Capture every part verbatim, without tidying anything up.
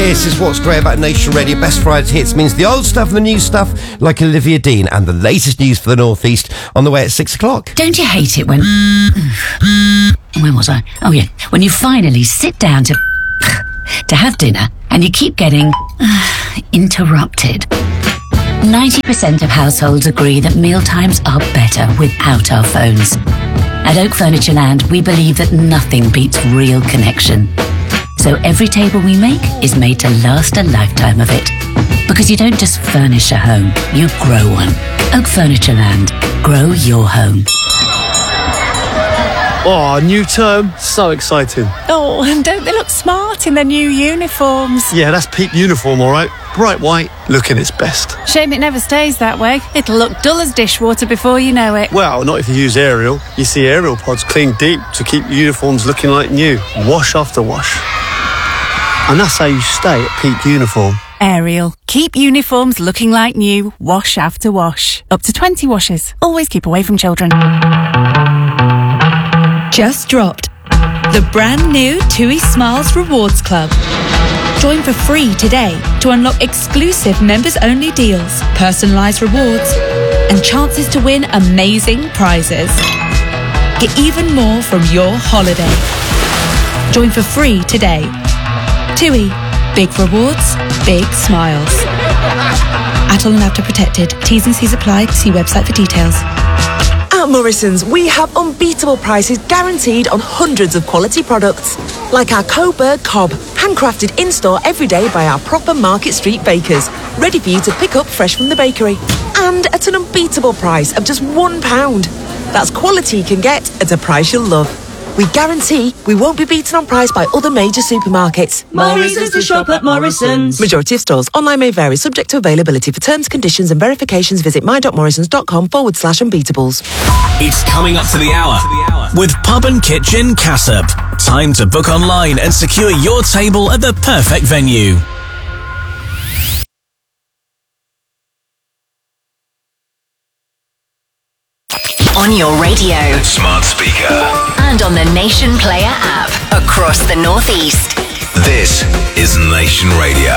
This is what's great about Nation Radio. Best Friday hits means the old stuff and the new stuff, like Olivia Dean, and the latest news for the North East on the way at six o'clock. Don't you hate it when... When was I? Oh, yeah. When you finally sit down to... to have dinner, and you keep getting... interrupted. ninety percent of households agree that mealtimes are better without our phones. At Oak Furniture Land, we believe that nothing beats real connection. So every table we make is made to last a lifetime of it. Because you don't just furnish a home, you grow one. Oak Furniture Land. Grow your home. Oh, new term. So exciting. Oh, and don't they look smart in their new uniforms? Yeah, that's peak uniform, all right. Bright white, looking its best. Shame it never stays that way. It'll look dull as dishwater before you know it. Well, not if you use Ariel. You see Ariel pods clean deep to keep uniforms looking like new. Wash after wash. And that's how you stay at peak uniform. Ariel. Keep uniforms looking like new, wash after wash. Up to twenty washes. Always keep away from children. Just dropped. The brand new TUI Smiles Rewards Club. Join for free today to unlock exclusive members-only deals, personalised rewards, and chances to win amazing prizes. Get even more from your holiday. Join for free today. TUI. Big rewards, big smiles. Atoll and After Protected. T's and C's apply. See website for details. At Morrison's, we have unbeatable prices guaranteed on hundreds of quality products. Like our Coburg Cob, handcrafted in-store every day by our proper Market Street bakers, ready for you to pick up fresh from the bakery. And at an unbeatable price of just one pound. That's quality you can get at a price you'll love. We guarantee we won't be beaten on price by other major supermarkets. Morrison's to shop at Morrison's. Majority of stores. Online may vary, subject to availability. For terms, conditions and verifications, visit my.morrisons.com forward slash unbeatables. It's coming up to the hour with Pub and Kitchen Cassop. Time to book online and secure your table at the perfect venue. On your radio, smart speaker, and on the Nation Player app across the North East. This is Nation Radio.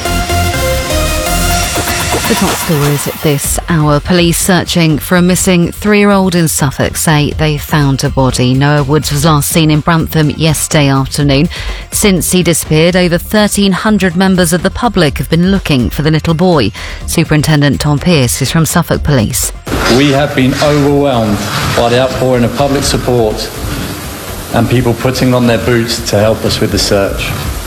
The top stories at this hour. Police searching for a missing three-year-old in Suffolk say they found a body. Noah Woods was last seen in Brantham yesterday afternoon. Since he disappeared, over thirteen hundred members of the public have been looking for the little boy. Superintendent Tom Pearce is from Suffolk Police. We have been overwhelmed by the outpouring of public support and people putting on their boots to help us with the search.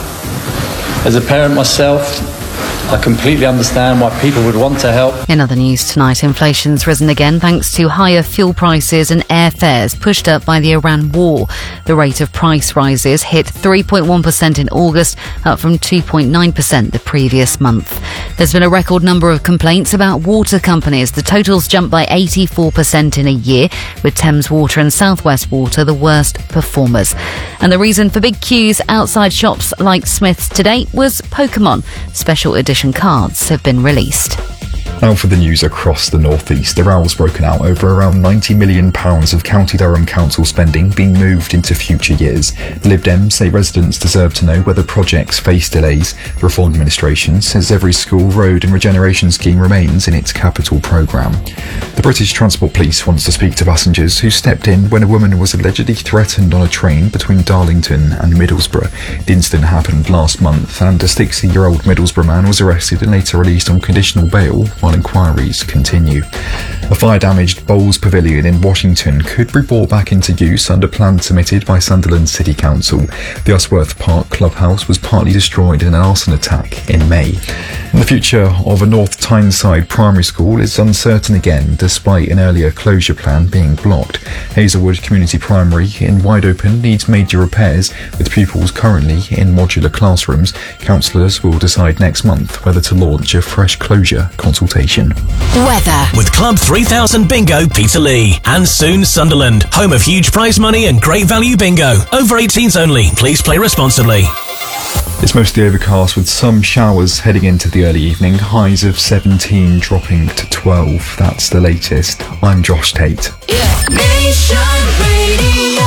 As a parent myself, I completely understand why people would want to help. In other news tonight, inflation's risen again thanks to higher fuel prices and airfares pushed up by the Iran war. The rate of price rises hit three point one percent in August, up from two point nine percent the previous month. There's been a record number of complaints about water companies. The totals jumped by eighty-four percent in a year, with Thames Water and South West Water the worst performers. And the reason for big queues outside shops like Smith's today was Pokemon. Special edition cards have been released. Now for the news across the North East. The row's broken out over around ninety million pounds of County Durham Council spending being moved into future years. Lib Dems say residents deserve to know whether projects face delays. The Reform Administration says every school, road and regeneration scheme remains in its capital programme. The British Transport Police wants to speak to passengers who stepped in when a woman was allegedly threatened on a train between Darlington and Middlesbrough. The incident happened last month and a sixty-year-old Middlesbrough man was arrested and later released on conditional bail while inquiries continue. A fire-damaged Bowls Pavilion in Washington could be brought back into use under plans submitted by Sunderland City Council. The Usworth Park clubhouse was partly destroyed in an arson attack in May. And the future of a North Tyneside primary school is uncertain again, despite an earlier closure plan being blocked. Hazelwood Community Primary in Wide Open needs major repairs, with pupils currently in modular classrooms. Councillors will decide next month whether to launch a fresh closure consultation. Weather. With Club three thousand Bingo Peterlee and soon Sunderland, home of huge prize money and great value bingo. Over eighteens only. Please play responsibly. It's mostly overcast with some showers heading into the early evening. Highs of seventeen dropping to twelve. That's the latest. I'm Josh Tate. Yeah. Nation Radio.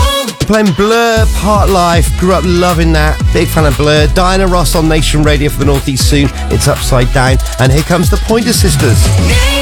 Playing Blur, Part Life. Grew up loving that. Big fan of Blur. Diana Ross on Nation Radio for the North East soon. It's Upside Down. And here comes the Pointer Sisters.